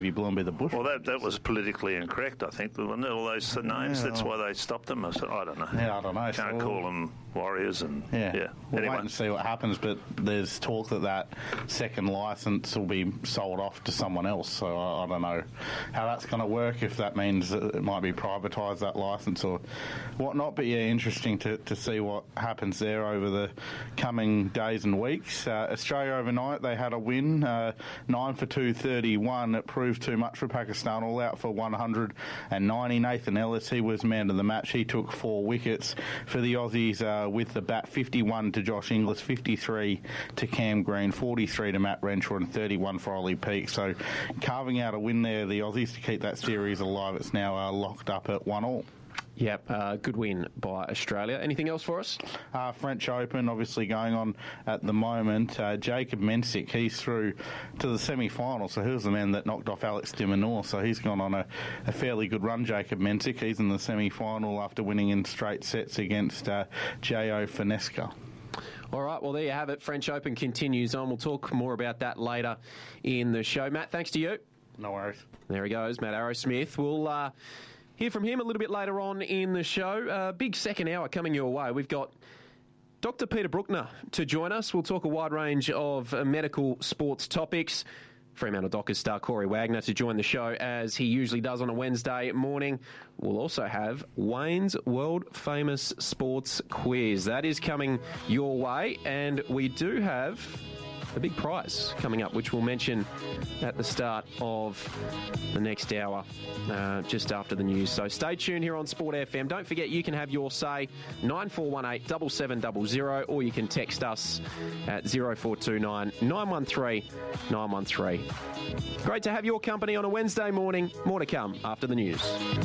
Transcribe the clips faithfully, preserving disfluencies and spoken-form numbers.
Bloomby the Bush. Well, that that was politically incorrect, I think. Wasn't it? All those names, Yeah, that's why they stopped them. I, said, I don't know. Yeah, I don't know. Can't so, call them Warriors and, yeah. yeah. We'll Anyway. wait and see what happens, but there's talk that that second licence will be sold off to someone else, so I, I don't know how that's going to work, if that means that it might be privatised, that licence, or whatnot. But, yeah, interesting to, to see what happens there over the coming days and weeks. Uh, Australia overnight, they had a win, uh, nine for two thirty-one. It proved too much for Pakistan, all out for one hundred ninety. Nathan Ellis, he was man of the match. He took four wickets for the Aussies uh, with the bat, fifty-one to Josh Inglis, fifty-three to Cam Green, forty-three to Matt Renshaw and thirty-one for Ollie Peake. So carving out a win there, the Aussies, to keep that series alive. It's now uh, locked up at one all. Yep, uh, good win by Australia. Anything else for us? Uh, French Open, obviously going on at the moment. Uh, Jacob Mensik, he's through to the semi-final, so he was the man that knocked off Alex de Minaur, so he's gone on a, a fairly good run, Jacob Mensik. He's in the semi-final after winning in straight sets against uh, J O Finesca. All right, well, there you have it. French Open continues on. We'll talk more about that later in the show. Matt, thanks to you. No worries. There he goes, Matt Arrowsmith. We'll uh, hear from him a little bit later on in the show. Uh, big second hour coming your way. We've got Doctor Peter Bruckner to join us. We'll talk a wide range of uh, medical sports topics. Fremantle Dockers star Corey Wagner to join the show, as he usually does on a Wednesday morning. We'll also have Wayne's World Famous Sports Quiz. That is coming your way, and we do have a big prize coming up, which we'll mention at the start of the next hour, uh, just after the news. So stay tuned here on Sport F M. Don't forget, you can have your say, nine four one eight, seven seven zero zero, or you can text us at zero four two nine, nine one three, nine one three. Great to have your company on a Wednesday morning. More to come after the news.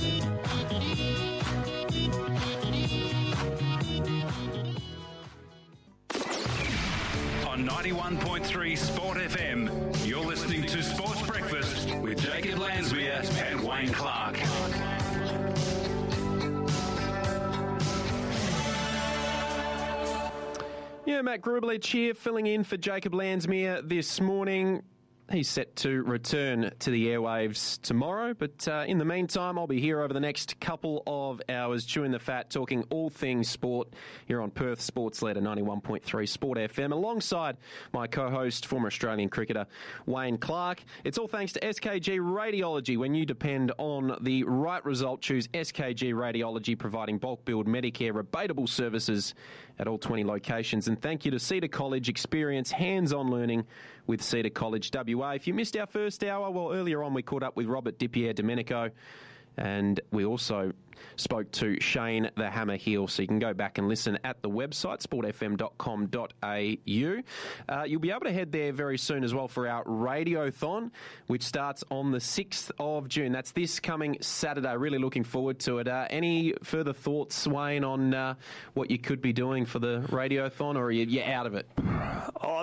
On ninety-one point three Sport F M, you're listening to Sports Breakfast with Jacob Lansmere and Wayne Clark. Yeah, Matt Grublich here, filling in for Jacob Lansmere this morning. He's set to return to the airwaves tomorrow, but uh, in the meantime, I'll be here over the next couple of hours, chewing the fat, talking all things sport here on Perth Sports Leader ninety-one point three Sport F M, alongside my co-host, former Australian cricketer Wayne Clark. It's all thanks to S K G Radiology. When you depend on the right result, choose S K G Radiology, providing bulk billed Medicare rebatable services at all twenty locations. And thank you to Cedar College. Experience hands-on learning with Cedar College W A. If you missed our first hour, well, earlier on we caught up with Robert DiPier Domenico, and we also spoke to Shane the Hammer Hill, so you can go back and listen at the website, sport f m dot com dot a u. Uh, you'll be able to head there very soon as well for our Radiothon, which starts on the sixth of June. That's this coming Saturday. Really looking forward to it. Uh, any further thoughts, Wayne, on uh, what you could be doing for the Radiothon, or are you you out of it? Oh,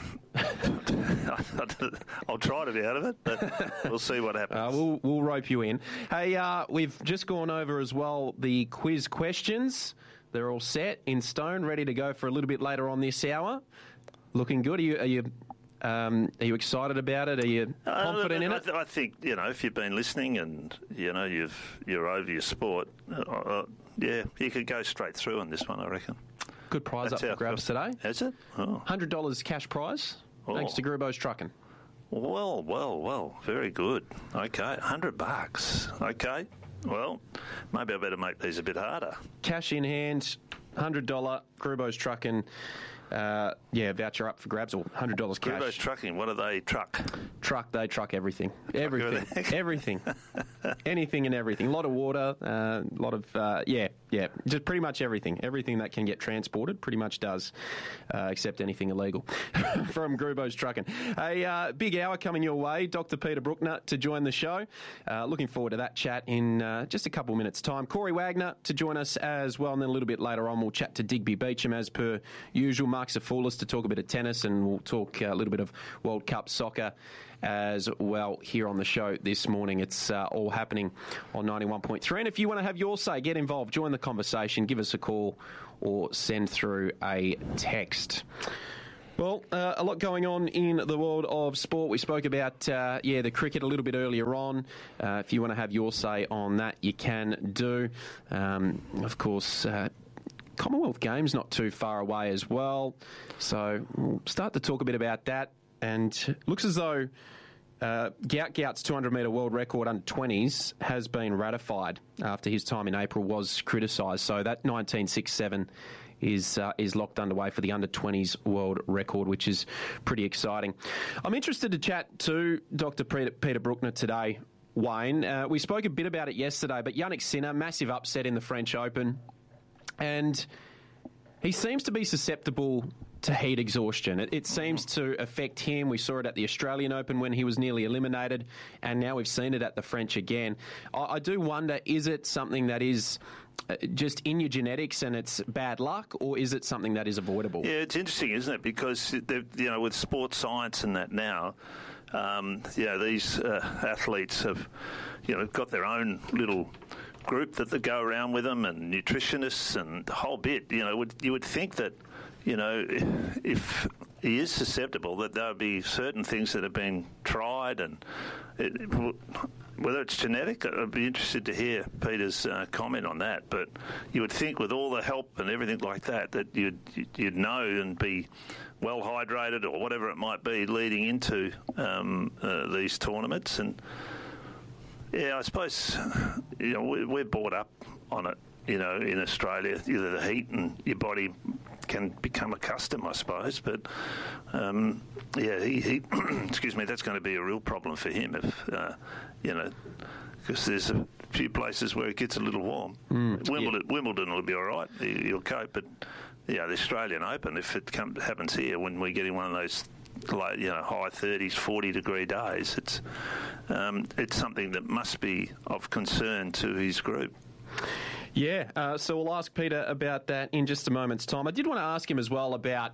I'll try to be out of it, but we'll see what happens. Uh, we'll, we'll rope you in. Hey, uh, we've just gone over as well the quiz questions. They're all set in stone, ready to go for a little bit later on this hour. Looking good. Are you are you, um, are you excited about it? Are you confident uh, in I, it? I think, you know, if you've been listening and, you know, you've, you're over your sport, uh, uh, yeah, you could go straight through on this one, I reckon. Good prize That's up for grabs today. Is it? Oh. one hundred dollars cash prize, Oh. thanks to Grubo's Trucking. Well, well, well, very good. Okay, one hundred bucks. Okay, well, maybe I better make these a bit harder. Cash in hand, one hundred dollars Grubo's Trucking. Uh, yeah, voucher up for grabs, or one hundred dollars cash. Grubo's Trucking, what do they truck? Truck, they truck everything. Everything. everything. everything. Anything and everything. A lot of water, a uh, lot of, uh, yeah, yeah, just pretty much everything. Everything that can get transported pretty much does, uh, except anything illegal from Grubo's Trucking. A uh, big hour coming your way. Doctor Peter Bruckner to join the show. Uh, looking forward to that chat in uh, just a couple of minutes' time. Corey Wagner to join us as well, and then a little bit later on we'll chat to Digby Beecham as per usual. Mark Safoulis to talk a bit of tennis, and we'll talk a little bit of World Cup soccer as well here on the show this morning. It's uh, all happening on ninety-one point three. And if you want to have your say, get involved, join the conversation, give us a call or send through a text. Well, uh, a lot going on in the world of sport. We spoke about, uh, yeah, the cricket a little bit earlier on. Uh, if you want to have your say on that, you can do. Um, of course, uh, Commonwealth Games not too far away as well. So we'll start to talk a bit about that. And it looks as though uh, Gout Gout's two hundred metre world record under twenties has been ratified after his time in April was criticised. So that nineteen sixty-seven is uh, is locked underway for the under twenties world record, which is pretty exciting. I'm interested to chat to Doctor Peter, Peter Brukner today, Wayne. Uh, we spoke a bit about it yesterday, but Jannik Sinner, massive upset in the French Open, and he seems to be susceptible to heat exhaustion. It, it seems to affect him. We saw it at the Australian Open when he was nearly eliminated, and now we've seen it at the French again. I, I do wonder, is it something that is uh, just in your genetics and it's bad luck, or is it something that is avoidable? Yeah, it's interesting, isn't it? Because, you know, with sports science and that now, um, you know, these uh, athletes have, you know, got their own little group that they go around with them, and nutritionists and the whole bit. You know, would, you would think that, you know, if he is susceptible, that there would be certain things that have been tried, and it, whether it's genetic, I'd be interested to hear Peter's uh, comment on that. But you would think with all the help and everything like that, that you'd you'd know and be well hydrated or whatever it might be leading into um, uh, these tournaments. And yeah, I suppose, you know, we're brought up on it, you know, in Australia, either the heat and your body can become accustomed, I suppose. But, um, yeah, he, he excuse me, that's going to be a real problem for him if, uh, you know, because there's a few places where it gets a little warm. Mm, Wimbledon, yeah. Wimbledon will be all right. He'll cope. But, yeah, the Australian Open, if it come, happens here when we're getting one of those, like, you know, high thirties, forty degree days, it's um, it's something that must be of concern to his group. Yeah, uh, so we'll ask Peter about that in just a moment's time. I did want to ask him as well about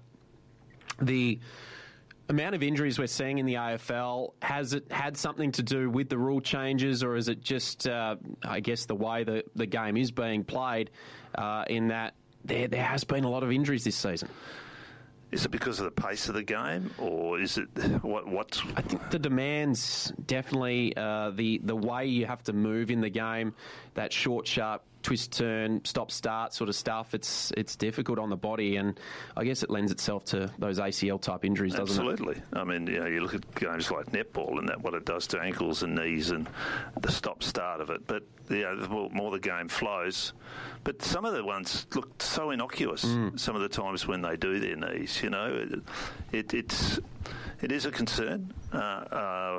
the amount of injuries we're seeing in the A F L. Has it had something to do with the rule changes, or is it just, uh, I guess, the way the, the game is being played, uh, in that there there has been a lot of injuries this season? Is it because of the pace of the game, or is it what? What's... I think the demands definitely uh, the the way you have to move in the game, that short, sharp twist, turn, stop, start sort of stuff. It's it's difficult on the body, and I guess it lends itself to those A C L type injuries, doesn't Absolutely. it? Absolutely. I mean, you know, you look at games like netball and that what it does to ankles and knees and the stop start of it. But yeah, the more, more the game flows. But some of the ones look so innocuous. Mm. Some of the times when they do their knees, you know, it, it it's it is a concern. Uh, uh,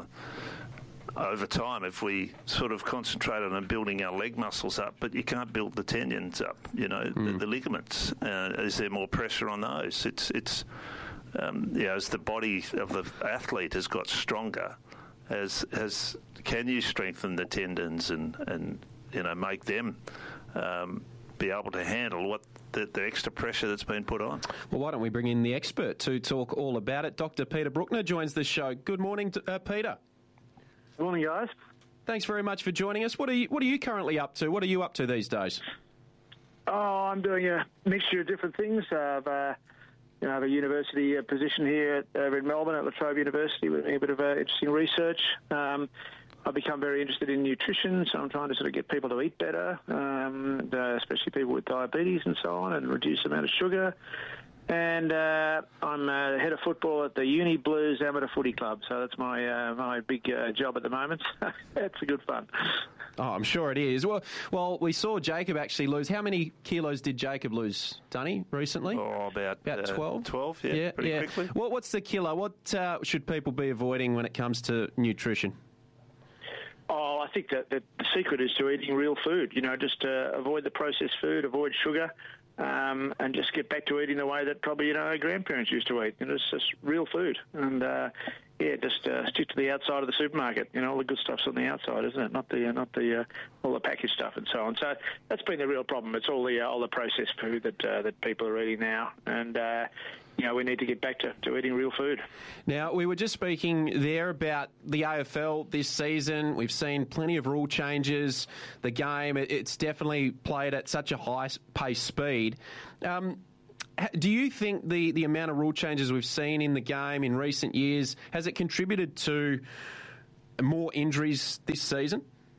over time, if we sort of concentrate on building our leg muscles up, but you can't build the tendons up, you know, mm. the, the ligaments. Uh, is there more pressure on those? It's it's um, you know, as the body of the athlete has got stronger, as as can you strengthen the tendons and and you know make them um, be able to handle what the, the extra pressure that's been put on? Well, why don't we bring in the expert to talk all about it? Doctor Peter Brukner joins the show. Good morning, to, uh, Peter. Good morning, guys. Thanks very much for joining us. What are you What are you currently up to? What are you up to these days? Oh, I'm doing a mixture of different things. I've, uh, you know, I have a university uh, position here at, uh, in Melbourne at La Trobe University with a bit of uh, interesting research. Um, I've become very interested in nutrition, so I'm trying to sort of get people to eat better, um, and, uh, especially people with diabetes and so on, and reduce the amount of sugar. And uh, I'm uh, head of football at the Uni Blues Amateur Footy Club, so that's my uh, my big uh, job at the moment. It's a good fun. Oh, I'm sure it is. Well, well, we saw Jacob actually lose. How many kilos did Jacob lose, Dunny, recently? Oh, about about twelve. Uh, twelve, yeah, yeah pretty yeah. quickly. What, what's the killer? What uh, should people be avoiding when it comes to nutrition? Oh, I think that, that the secret is to eating real food. You know, just uh, avoid the processed food, avoid sugar. Um, and just get back to eating the way that probably, you know, our grandparents used to eat. You know, it's just real food. And, uh, yeah, just uh, stick to the outside of the supermarket. You know, all the good stuff's on the outside, isn't it? Not the uh, not the uh, all the packaged stuff and so on. So that's been the real problem. It's all the uh, all the processed food that uh, that people are eating now. And, uh, you know, we need to get back to, to eating real food. Now, we were just speaking there about the A F L this season. We've seen plenty of rule changes. The game, it, it's definitely played at such a high pace speed. Um, Do you think the, the amount of rule changes we've seen in the game in recent years, has it contributed to more injuries this season?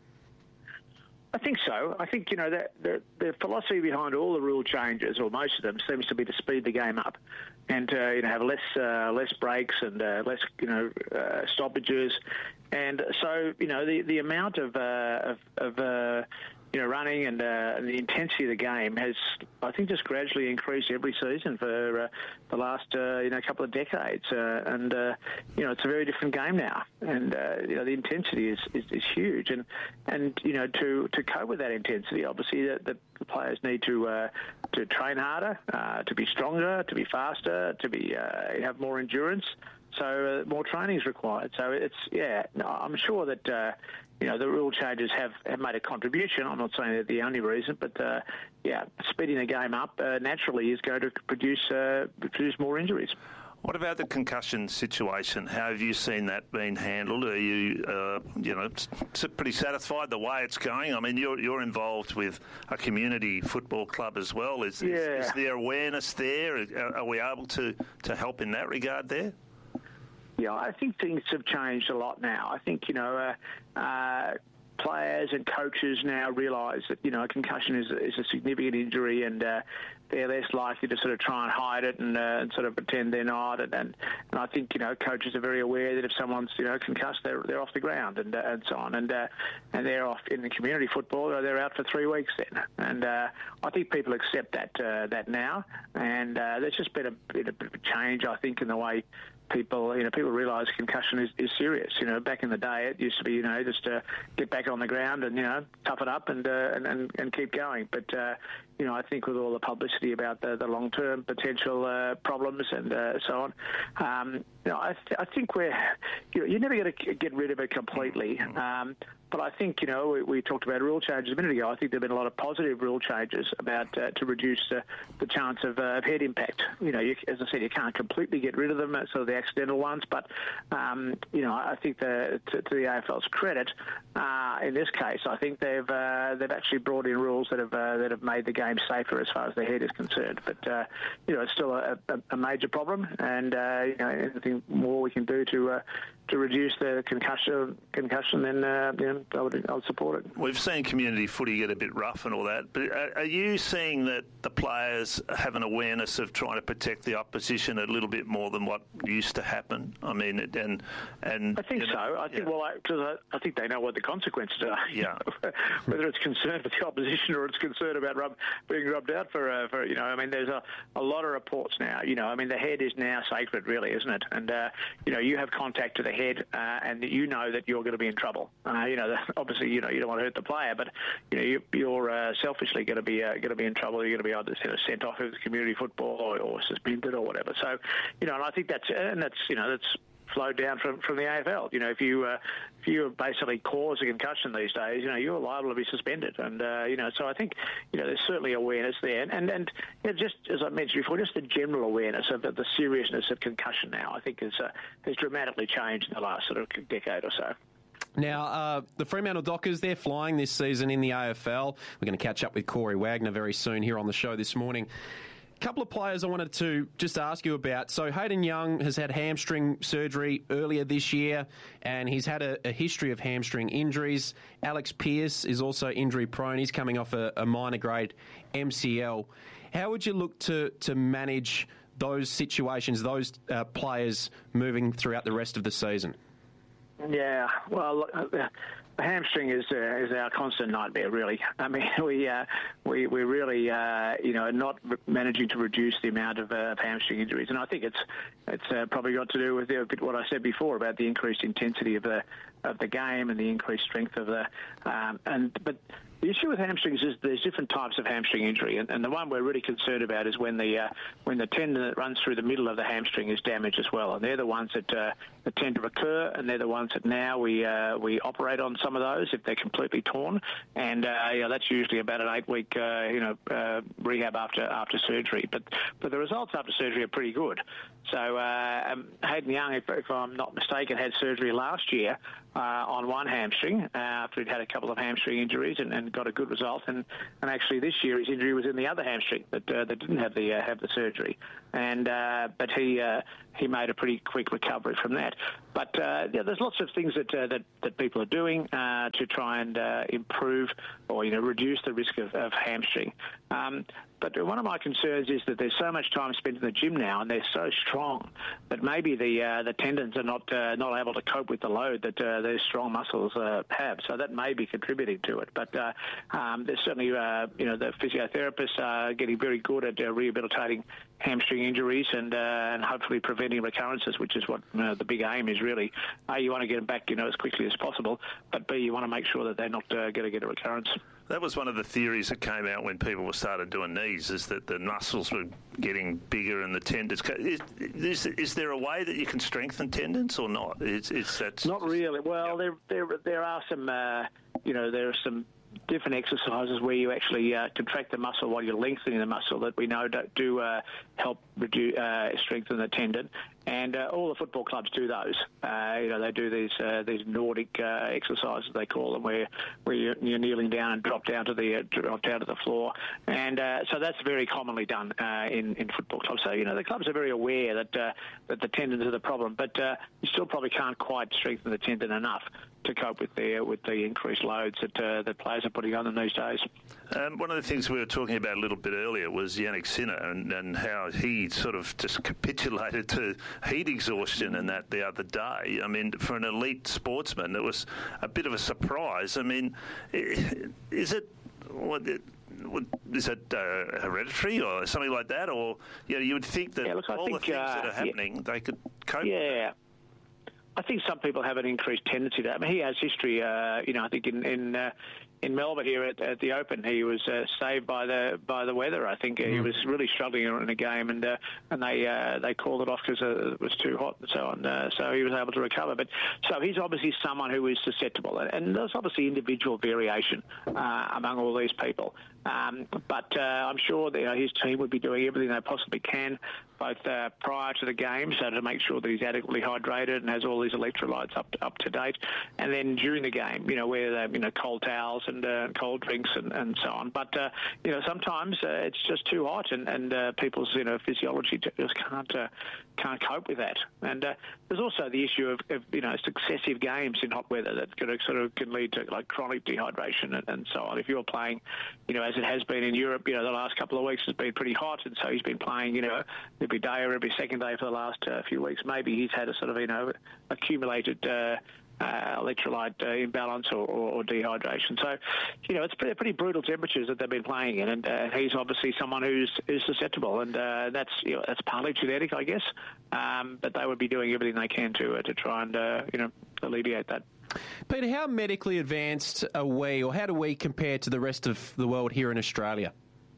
I think so. I think, you know, the, the, the philosophy behind all the rule changes, or most of them, seems to be to speed the game up and to, you know, have less uh, less breaks and uh, less, you know, uh, stoppages. And so, you know, the, the amount of, uh, of, of uh, you know, running and, uh, and the intensity of the game has, I think, just gradually increased every season for uh, the last, uh, you know, couple of decades. Uh, and, uh, you know, it's a very different game now. And, uh, you know, the intensity is, is, is huge. And, and you know, to, to cope with that intensity, obviously, the, the players need to uh, to train harder, uh, to be stronger, to be faster, to be uh, have more endurance. So uh, more training is required. So it's, yeah, no, I'm sure that, uh, you know, the rule changes have, have made a contribution. I'm not saying they're the only reason, but, uh, yeah, speeding the game up uh, naturally is going to produce uh, produce more injuries. What about the concussion situation? How have you seen that being handled? Are you, uh, you know, pretty satisfied the way it's going? I mean, you're you're involved with a community football club as well. Is, yeah. is, is there awareness there? Are, are we able to, to help in that regard there? Yeah, I think things have changed a lot now. I think, you know, uh, uh, players and coaches now realise that, you know, a concussion is, is a significant injury, and uh, they're less likely to sort of try and hide it and, uh, and sort of pretend they're not. And, and, and I think, you know, coaches are very aware that if someone's, you know, concussed, they're, they're off the ground and, uh, and so on. And uh, and they're off in the community football, they're out for three weeks then. And uh, I think people accept that uh, that now. And uh, there's just been a bit of a change, I think, in the way people, you know, people realise concussion is, is serious. You know, back in the day, it used to be, you know, just uh, get back on the ground and, you know, tough it up and uh, and, and, and keep going. But, uh, you know, I think with all the publicity about the, the long-term potential uh, problems and uh, so on, um, you know, I, th- I think we're, you know, you're never going to get rid of it completely. Um, but I think, you know, we, we talked about rule changes a minute ago. I think there have been a lot of positive rule changes about uh, to reduce uh, the chance of, uh, of head impact. You know, you, as I said, you can't completely get rid of them, sort of the accidental ones. But, um, you know, I think the, to, to the A F L's credit, uh, in this case, I think they've uh, they've actually brought in rules that have uh, that have made the game safer as far as the head is concerned. But, uh, you know, it's still a, a, a major problem, and, uh, you know, anything more we can do to uh, to reduce the concussion, concussion then, uh, you know, I would, I would support it. We've seen community footy get a bit rough and all that, but are you seeing that the players have an awareness of trying to protect the opposition a little bit more than what used to happen? I mean, and... and I think you know, so. I think, yeah. well, because I, I think they know what the consequences are. Yeah. Whether it's concern for the opposition or it's concern about rub, being rubbed out for, uh, for, you know, I mean, there's a, a lot of reports now. You know, I mean, the head is now sacred, really, isn't it? And, uh, you know, you have contact to the head uh, and you know that you're going to be in trouble. Uh, you know, the, obviously, you know, you don't want to hurt the player, but, you know, you, you're uh, selfishly going to be uh, going to be in trouble. You're going to be either you know, sent off of community football or, or suspended or whatever. So, you know, and I think that's, and that's, you know, that's flowed down from, from the A F L. You know, if you uh, if you basically cause a concussion these days, you know, you're liable to be suspended. And, uh, you know, so I think, you know, there's certainly awareness there. And, and, and you know, just as I mentioned before, just the general awareness of the, the seriousness of concussion now, I think, has, uh, has dramatically changed in the last sort of decade or so. Now, uh, the Fremantle Dockers, they're flying this season in the A F L. We're going to catch up with Corey Wagner very soon here on the show this morning. A couple of players I wanted to just ask you about. So Hayden Young has had hamstring surgery earlier this year, and he's had a, a history of hamstring injuries. Alex Pearce is also injury prone. He's coming off a, a minor grade M C L. How would you look to, to manage those situations, those uh, players moving throughout the rest of the season? Yeah, well, look, the hamstring is uh, is our constant nightmare, really. I mean, we uh, we we really uh, you know not re- managing to reduce the amount of, uh, of hamstring injuries, and I think it's it's uh, probably got to do with uh, what I said before about the increased intensity of the of the game and the increased strength of the um, and but. The issue with hamstrings is there's different types of hamstring injury, and, and the one we're really concerned about is when the uh, when the tendon that runs through the middle of the hamstring is damaged as well. And they're the ones that, uh, that tend to recur, and they're the ones that now we uh, we operate on some of those if they're completely torn, and uh, yeah, that's usually about an eight-week uh, you know uh, rehab after after surgery. But but the results after surgery are pretty good. So uh, um, Hayden Young, if, if I'm not mistaken, had surgery last year uh, on one hamstring uh, after he'd had a couple of hamstring injuries and, and got a good result. And, and actually this year his injury was in the other hamstring that uh, that didn't have the uh, have the surgery. And uh, but he uh, he made a pretty quick recovery from that. But uh, yeah, there's lots of things that uh, that, that people are doing uh, to try and uh, improve or you know reduce the risk of, of hamstring. Um, But one of my concerns is that there's so much time spent in the gym now, and they're so strong that maybe the uh, the tendons are not uh, not able to cope with the load that uh, those strong muscles uh, have. So that may be contributing to it. But uh, um, there's certainly uh, you know the physiotherapists are getting very good at uh, rehabilitating hamstring injuries and uh, and hopefully preventing recurrences, which is what you know, the big aim is really. A, you want to get them back you know as quickly as possible, but B, you want to make sure that they're not uh, going to get a recurrence. That was one of the theories that came out when people were started doing knees, is that the muscles were getting bigger and the tendons. Is, is, is there a way that you can strengthen tendons or not? It's, it's that's not really. Well, yeah. there there there are some uh, you know there are some different exercises where you actually uh, contract the muscle while you're lengthening the muscle that we know do, do uh, help reduce, uh, strengthen the tendon. And uh, all the football clubs do those. Uh, you know, they do these uh, these Nordic uh, exercises they call them, where where you're, you're kneeling down and drop down to the uh, drop down to the floor. And uh, so that's very commonly done uh, in in football clubs. So you know, the clubs are very aware that uh, that the tendons are the problem, but uh, you still probably can't quite strengthen the tendon enough to cope with the with the increased loads that uh, that players are putting on them these days. Um, one of the things we were talking about a little bit earlier was Yannick Sinner and, and how he sort of just capitulated to heat exhaustion and that the other day. I mean, for an elite sportsman, it was a bit of a surprise. I mean, is it... What, is it uh, hereditary or something like that? Or you know, you would think that yeah, look, all think, the things uh, that are happening, yeah. they could cope yeah. with. Yeah. I think some people have an increased tendency to. I mean, he has history. Uh, you know, I think in in, uh, in Melbourne here at, at the Open, he was uh, saved by the by the weather. I think mm. he was really struggling in a game, and uh, and they uh, they called it off because uh, it was too hot and so on. Uh, so he was able to recover. But so he's obviously someone who is susceptible, and, and there's obviously individual variation uh, among all these people. Um, but uh, I'm sure that you know, his team would be doing everything they possibly can, both uh, prior to the game, so to make sure that he's adequately hydrated and has all his electrolytes up to, up to date, and then during the game, you know, where they, you know, cold towels and uh, cold drinks and, and so on. But uh, you know, sometimes uh, it's just too hot, and, and uh, people's you know physiology just can't uh, can't cope with that. And uh, there's also the issue of, of you know successive games in hot weather that could sort of can lead to like chronic dehydration and, and so on. If you're playing, you know, as it has been in Europe, you know, the last couple of weeks has been pretty hot, and so he's been playing, you know, every day or every second day for the last uh, few weeks. Maybe he's had a sort of, you know, accumulated uh, uh, electrolyte uh, imbalance or, or, or dehydration. So, you know, it's pretty, pretty brutal temperatures that they've been playing in, and uh, he's obviously someone who's is susceptible, and uh, that's you know, that's partly genetic, I guess. Um, but they would be doing everything they can to uh, to try and uh, you know alleviate that. Peter, how medically advanced are we, or how do we compare to the rest of the world here in Australia?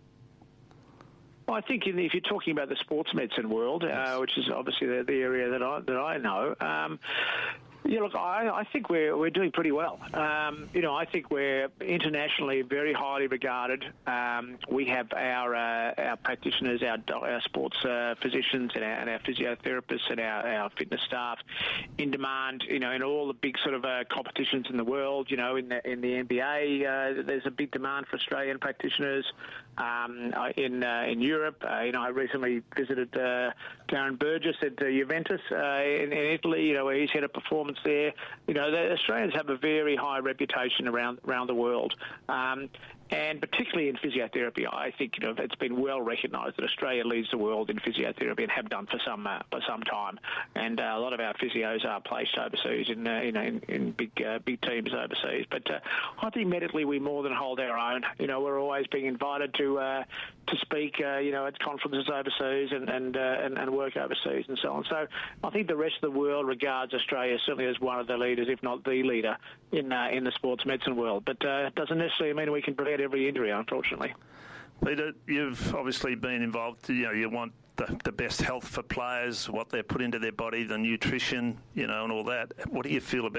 Well, I think in, if you're talking about the sports medicine world, uh, which is obviously the, the area that I that I know, um, yeah, look, I, I think we're we're doing pretty well. Um, you know, I think we're internationally very highly regarded. Um, we have our uh, our practitioners, our our sports uh, physicians, and our, and our physiotherapists, and our, our fitness staff in demand. You know, in all the big sort of uh, competitions in the world. You know, in the in the N B A, uh, there's a big demand for Australian practitioners. Um, in uh, in Europe, uh, you know, I recently visited uh, Darren Burgess at uh, Juventus uh, in, in Italy. You know, where he's head of performance there. You know, the Australians have a very high reputation around around the world. Um, And particularly in physiotherapy, I think you know it's been well recognised that Australia leads the world in physiotherapy and have done for some uh, for some time. And uh, a lot of our physios are placed overseas in uh, you know in, in big uh, big teams overseas. But uh, I think medically we more than hold our own. You know, we're always being invited to uh, to speak uh, you know at conferences overseas and and, uh, and and work overseas and so on. So I think the rest of the world regards Australia certainly as one of the leaders, if not the leader, in uh, in the sports medicine world. But uh, it doesn't necessarily mean we can prevent every injury, unfortunately. Peter, you've obviously been involved. You know, you want the, the best health for players, what they put into their body, the nutrition, you know, and all that. What do you feel about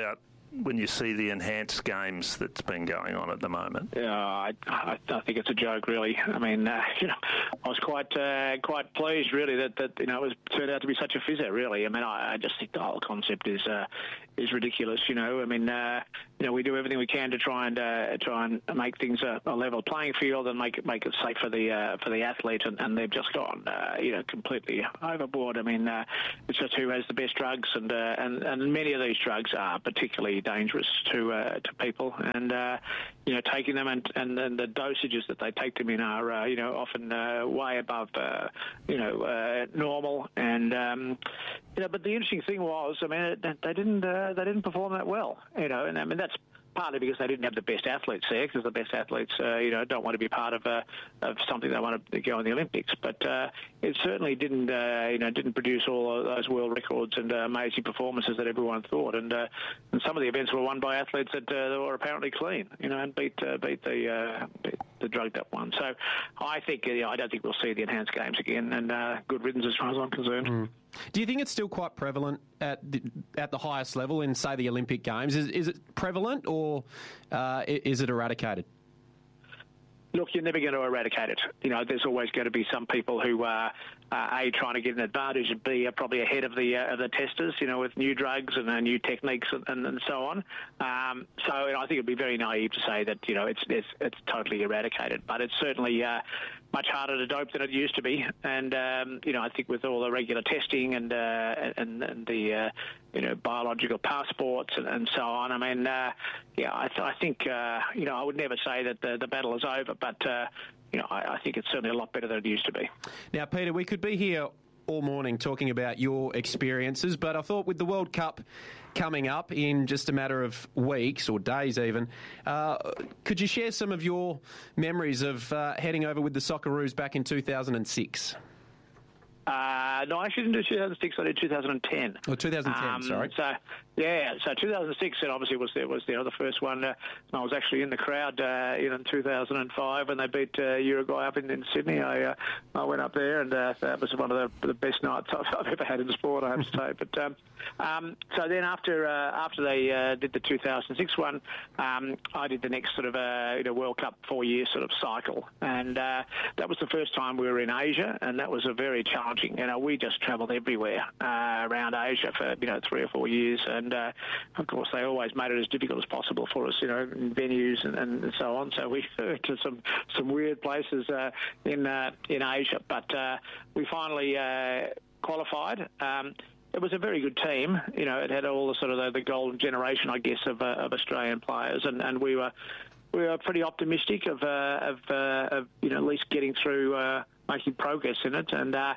when you see the enhanced games that's been going on at the moment? Yeah, I, I, I think it's a joke, really. I mean, uh, you know, I was quite uh, quite pleased, really, that, that you know it was turned out to be such a fizzer. Really, I mean, I, I just think the whole concept is uh, is ridiculous. You know, I mean, uh, you know, we do everything we can to try and uh, try and make things a, a level playing field and make it make it safe for the uh, for the athlete, and, and they've just gone, uh, you know, completely overboard. I mean, uh, it's just who has the best drugs, and uh, and and many of these drugs are particularly dangerous to uh, to people, and uh, you know, taking them and, and and the dosages that they take them in are uh, you know often uh, way above uh, you know uh, normal, and um, you know. But the interesting thing was, I mean, they didn't uh, they didn't perform that well, you know, and I mean that's partly because they didn't have the best athletes there, because the best athletes, uh, you know, don't want to be part of uh, of something they want to go in the Olympics. But uh, it certainly didn't, uh, you know, didn't produce all of those world records and uh, amazing performances that everyone thought. And, uh, and some of the events were won by athletes that, uh, that were apparently clean, you know, and beat uh, beat the uh, beat the drugged up one. So I think, you know, I don't think we'll see the enhanced games again, and uh, good riddance as far as I'm concerned. Mm. Do you think it's still quite prevalent at the, at the highest level in, say, the Olympic Games? Is, is it prevalent, or uh, is it eradicated? Look, you're never going to eradicate it. You know, there's always going to be some people who are, uh, A, trying to get an advantage, and B, are probably ahead of the uh, of the testers, you know, with new drugs and uh, new techniques and, and, and so on. Um, so you know, I think it'd be very naive to say that, you know, it's it's, it's totally eradicated. But it's certainly uh, much harder to dope than it used to be. And, um, you know, I think with all the regular testing and uh, and, and the, uh, you know, biological passports and, and so on, I mean, uh, yeah, I, th- I think, uh, you know, I would never say that the, the battle is over, but, uh, you know, I, I think it's certainly a lot better than it used to be. Now, Peter, we could be here all morning talking about your experiences, but I thought with the World Cup coming up in just a matter of weeks or days even, uh, could you share some of your memories of uh, heading over with the Socceroos back in two thousand six? Uh, no, I actually didn't do two thousand six. I did two thousand ten. Oh, twenty ten, um, sorry. So, yeah, so two thousand six, it obviously was the, was the, the first one. Uh, I was actually in the crowd uh, in two thousand five when they beat uh, Uruguay up in, in Sydney. I uh, I went up there, and uh, that was one of the, the best nights I've, I've ever had in sport, I have to say. But um, um, so then after uh, after they uh, did the two thousand six one, um, I did the next sort of uh, you know, World Cup four-year sort of cycle, and uh, that was the first time we were in Asia, and that was a very challenging. You know, we just travelled everywhere uh, around Asia for, you know, three or four years. And, uh, of course, they always made it as difficult as possible for us, you know, in venues and, and so on. So we went to some, some weird places uh, in uh, in Asia. But uh, we finally uh, qualified. Um, it was a very good team. You know, it had all the sort of the, the golden generation, I guess, of, uh, of Australian players. And, and we were we were pretty optimistic of, uh, of, uh, of, you know, at least getting through, uh, making progress in it. And, uh,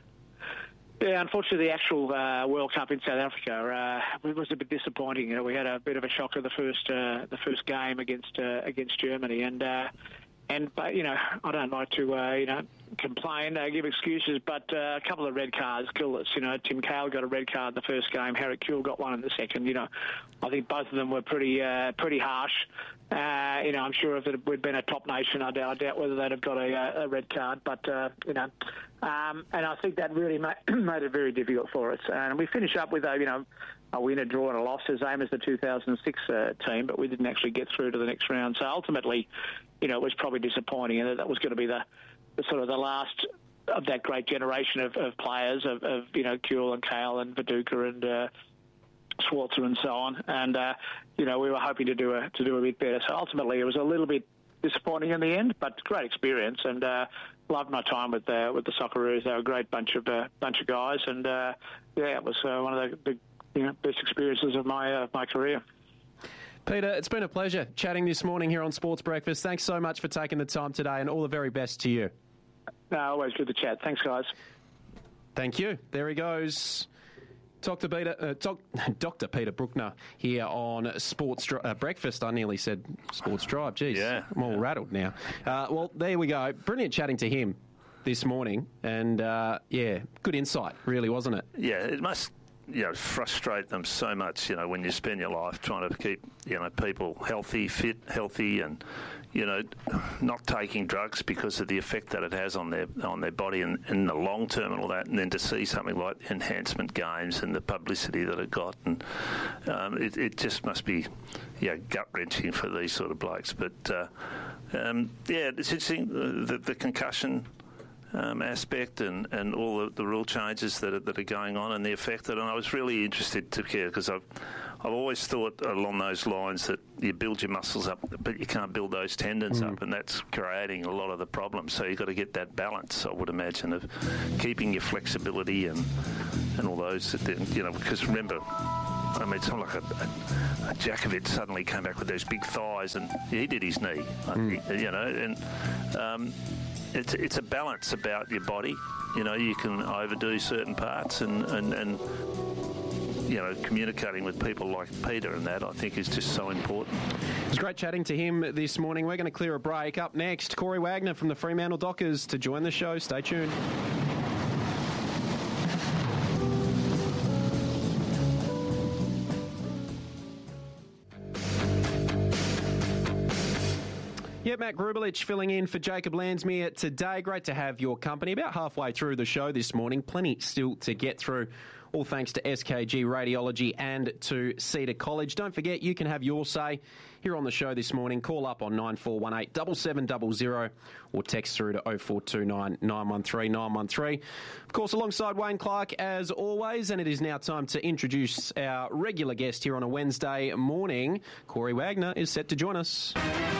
yeah, unfortunately, the actual uh, World Cup in South Africa uh, it was a bit disappointing. You know, we had a bit of a shocker the first uh, the first game against uh, against Germany, and uh, and but you know, I don't like to uh, you know complain, uh, give excuses, but uh, a couple of red cards killed us. You know, Tim Cahill got a red card in the first game, Harry Kewell got one in the second. You know, I think both of them were pretty uh, pretty harsh. Uh, you know, I'm sure if it had been a top nation, I doubt, I doubt whether they'd have got a, a red card. But, uh, you know, um, and I think that really made, made it very difficult for us. And we finished up with, a, you know, a win, a draw and a loss, the same as the two thousand six uh, team, but we didn't actually get through to the next round. So ultimately, you know, it was probably disappointing, and that was going to be the, the sort of the last of that great generation of, of players, of, of, you know, Kewell and Cahill and Viduka and uh, Schwarzer and so on, and uh, you know, we were hoping to do a to do a bit better. So ultimately, it was a little bit disappointing in the end, but great experience, and uh, loved my time with uh, with the Socceroos. They were a great bunch of uh, bunch of guys, and uh, yeah, it was uh, one of the big, you know, best experiences of my uh, my career. Peter, it's been a pleasure chatting this morning here on Sports Breakfast. Thanks so much for taking the time today, and all the very best to you. No, always good to chat. Thanks, guys. Thank you. There he goes. Doctor Peter, uh, doc, Doctor Peter Bruckner here on Sports Dri- uh, Breakfast. I nearly said Sports Drive. Jeez, yeah, I'm all yeah. rattled now. Uh, well, there we go. Brilliant chatting to him this morning. And, uh, yeah, good insight, really, wasn't it? Yeah, it must you know, frustrate them so much, you know, when you spend your life trying to keep, you know, people healthy, fit, healthy, and, you know, not taking drugs because of the effect that it has on their on their body in, in the long term and all that, and then to see something like enhancement games and the publicity that it got, and um, it, it just must be, yeah, gut-wrenching for these sort of blokes. But, uh, um, yeah, it's interesting, uh, the, the concussion Um, aspect and, and all the, the rule changes that are, that are going on and the effect that, and I was really interested to care because I've I've always thought along those lines that you build your muscles up, but you can't build those tendons mm. up, and that's creating a lot of the problems. So you've got to get that balance, I would imagine, of keeping your flexibility and and all those, you know, because remember, I mean, it's not like a, a, a Djokovic suddenly came back with those big thighs and he did his knee, mm. you know, and um, it's it's a balance about your body. You know, you can overdo certain parts and, and, and you know, communicating with people like Peter and that, I think, is just so important. It was great chatting to him this morning. We're going to clear a break. Up next, Corey Wagner from the Fremantle Dockers to join the show. Stay tuned. Yeah, Matt Grubelich filling in for Jacob Landsmere today. Great to have your company. About halfway through the show this morning. Plenty still to get through. All thanks to S K G Radiology and to Cedar College. Don't forget, you can have your say here on the show this morning. Call up on nine four one eight, seven seven zero zero or text through to oh four two nine, nine one three, nine one three. Of course, alongside Wayne Clark as always, and it is now time to introduce our regular guest here on a Wednesday morning. Corey Wagner is set to join us.